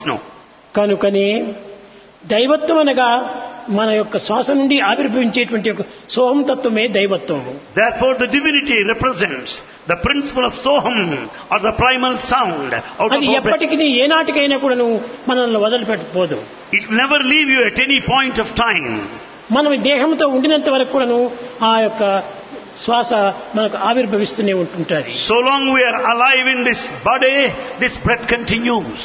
No. కనుకనే దైవత్వం అనగా మన యొక్క శ్వాస నుండి ఆవిర్భవించేటువంటి ఒక సోహం తత్వమే దైవత్వము. Therefore the divinity represents the principle of Soham or the primal sound out of అది our breath. ఎప్పటికీ ఏనాటికైనా కూడాను మనల్ని వదిలిపెట్టకపోదు. It will never leave you at any point of time. మనం ఈ దేహంతో ఉండినంత వరకు కూడాను ఆ యొక్క శ్వాస మనకు ఆవిర్భవిస్తూనే ఉంటుంటుంది. So long we are alive in this body, this breath continues.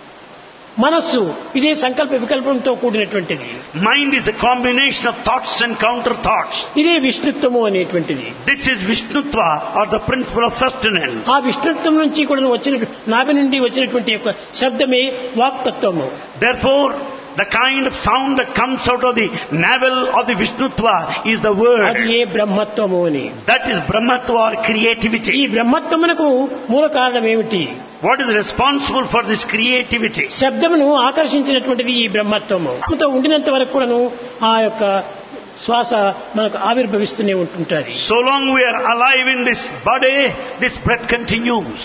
మనస్సు ఇదే సంకల్ప వికల్పంతో కూడినటువంటిది. Mind is a combination of thoughts and counter thoughts. ఇదే విష్ణుత్వము అనేటువంటిది. This is Vishnutva or the principle of sustenance. ఆ విష్ణుత్వం నుంచి కూడా వచ్చిన నాభి నుండి వచ్చినటువంటి యొక్క శబ్దమే వాక్తత్వము. Therefore, the kind of sound that comes out of the navel of the Vishnutva is the అది word. ఏ బ్రహ్మత్వము అని. That is Brahmatva or ఈ creativity. బ్రహ్మత్వమునకు మూల కారణం ఏమిటి? What is responsible for this creativity? శబ్దమును ఆకర్షించినటువంటిది ఈ బ్రహ్మత్వము. తో ఉండినంత వరకు కూడాను ఆ యొక్క శ్వాస మనకు ఆవిర్భవిస్తూనే ఉంటుంటుంది. So long we are alive in this body, this breath continues.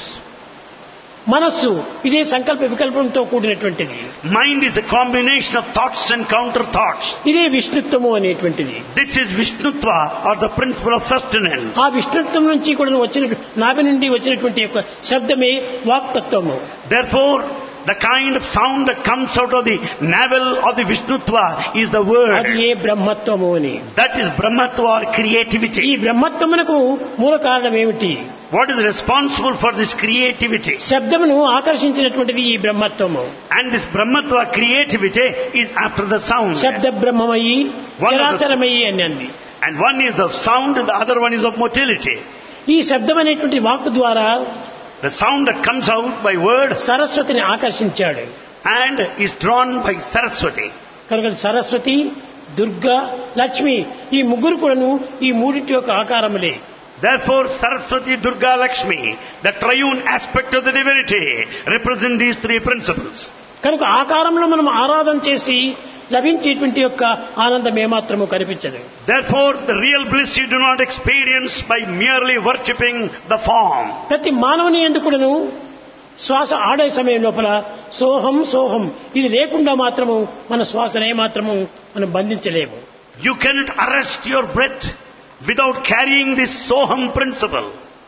మనస్సు ఇదే సంకల్ప వికల్పంతో కూడినటువంటిది. Mind is a combination of thoughts and counter thoughts. ఇదే విష్ణుత్వము అనేటువంటిది. This is Vishnutva or the principle of sustenance. ఆ విష్ణుత్వం నుంచి కూడా వచ్చిన నాభి నుండి వచ్చినటువంటి యొక్క శబ్దమే వాక్తత్వము. Therefore, the kind of sound that comes out of the navel of the Vishnutva is the అది word. ఏ బ్రహ్మత్వము అని. That is Brahmatva or ఈ creativity. బ్రహ్మత్వమునకు మూల కారణం ఏమిటి? What is responsible for this creativity? శబ్దమును ఆకర్షించినటువంటిది ఈ బ్రహ్మత్వము. And this Brahmatva creativity is after the sound. శబ్ద బ్రహ్మమయి One of the- చరాచరమయి అని అంది. And one is the sound and the other one is of motility. ఈ శబ్దం అనేటువంటి వాక్కు ద్వారా The sound that comes out by word సరస్వతిని ఆకర్షించాడు. and is drawn by Saraswati. కనుక సరస్వతి, దుర్గా, లక్ష్మి ఈ ముగ్గురు కూడాను ఈ మూడింటి యొక్క ఆకారములే. Therefore, Saraswati, Durga, Lakshmi, the triune aspect of the divinity, represent these three principles. కనుక ఆకారంలో మనం ఆరాధన చేసి లభించేటువంటి యొక్క ఆనందం ఏమాత్రము కనిపించదు. Therefore, the real bliss you do not experience by merely worshipping the form. ప్రతి మానవుని ఎందుకు కూడాను శ్వాస ఆడే సమయం లోపల సోహం సోహం ఇది లేకుండా మాత్రము మన శ్వాసనే మాత్రము మనం బంధించలేము. You cannot arrest your breath without carrying this Soham principle.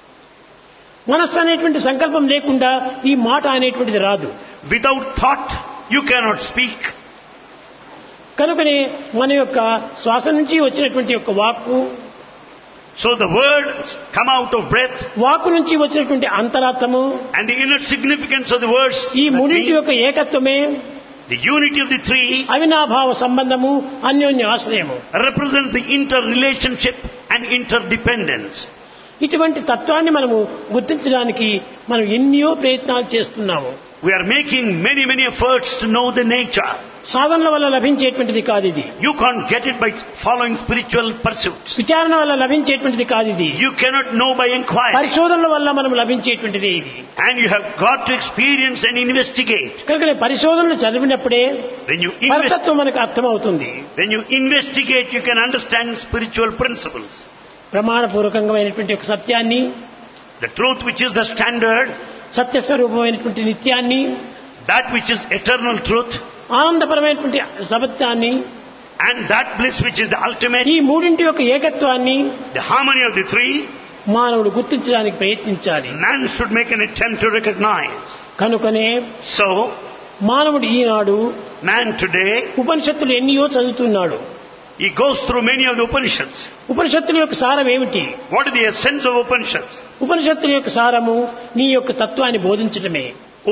మనస్సు అనేటువంటి సంకల్పం లేకుండా ఈ మాట అనేటువంటిది రాదు. Without thought, you cannot speak. కనుకనే మన యొక్క శ్వాస నుంచి వచ్చినటువంటి యొక్క వాక్కు, So the words come out of breath వాక్కు నుంచి వచ్చినటువంటి అంతరార్థము, and the inner significance of the words, ఈ that మూడింటి mean యొక్క ఏకత్వమే the unity of the three, అవినాభావ సంబంధము, అన్యోన్య ఆశ్రయము. represents the interrelationship and interdependence. ఇటువంటి తత్వాన్ని మనము గుర్తించడానికి మనం ఎన్నో ప్రయత్నాలు చేస్తున్నాము. We are making many efforts to know the nature. సాధనల వల్ల లభించేటువంటిది కాదు ఇది. You can't get it by following spiritual pursuits. విచారణ వల్ల లభించేటువంటిది కాదు ఇది. You cannot know by inquiry. పరిశోధనల వల్ల మనం లభించేటువంటిది ఇది. And you have got to experience and investigate. కనుక పరిశోధనలు చదివినప్పుడే When you పరతత్వం మనకు అర్థమవుతుంది. investigate, you can understand spiritual principles. ప్రమాణపూర్వకమైనటువంటి ఒక సత్యాన్ని, The truth which is the standard, సత్యస్వరూపమైనటువంటి నిత్యాన్ని, that which is eternal truth, ఆనందపరమైనటువంటి సత్యాన్ని, and that bliss which is the ultimate, ఈ మూడింటి యొక్క ఏకత్వాన్ని the harmony of the three, మానవుడు గుర్తించడానికి ప్రయత్నించాలి. man should make an attempt to recognize. కనుకనే So, మానవుడు ఈనాడు man today, ఉపనిషత్తులు ఎన్నో చదువుతున్నాడు. he goes through many of the Upanishads. ఉపనిషత్తుల యొక్క సారం ఏమిటి? What is the essence of Upanishads? ఉపనిషత్తుల యొక్క సారము నీ యొక్క తత్వాన్ని బోధించడమే.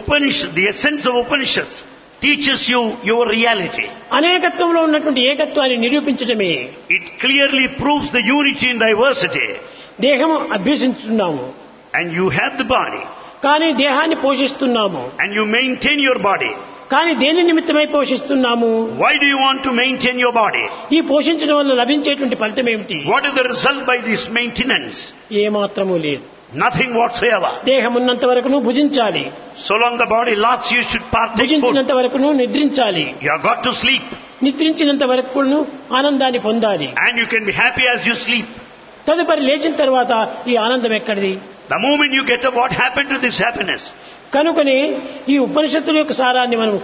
The essence of Upanishads teaches you your reality. అనేకత్వంలో ఉన్నటువంటి ఏకత్వాన్ని నిరూపించడమే. It clearly proves the unity in diversity. దేహము అభ్యసించుతున్నాము, And you have the body, కానీ దేహాన్ని పోషిస్తున్నాము. and you maintain your body. కానీ దేని నిమిత్తమై పోషిస్తున్నాము? Why do you want to maintain your body? ఈ పోషించడం వల్ల లభించేటువంటి ఫలితం ఏమిటి? What is the result by this maintenance? ఏమాత్రము లేదు. Nothing whatsoever. దేహం ఉన్నంత వరకును భుజించాలి, So long the body lasts, you should partake food. భుజించినంత వరకును నిద్రించాలి, You have got to sleep, నిద్రించినంత వరకును ఆనందాన్ని పొందాలి. and you can be happy as you sleep. తదుపరి లేచిన తర్వాత ఈ ఆనందం ఎక్కడిది? The moment you get up, what happened to this happiness? కనుకనే ఈ ఉపనిషత్తుల యొక్క సారాన్ని మనం